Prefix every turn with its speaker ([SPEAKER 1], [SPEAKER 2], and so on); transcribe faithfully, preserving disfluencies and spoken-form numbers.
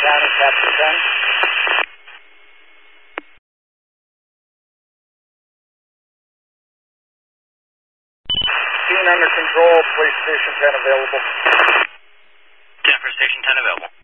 [SPEAKER 1] County, Captain ten. Scene under control, police station ten available.
[SPEAKER 2] ten for station ten available.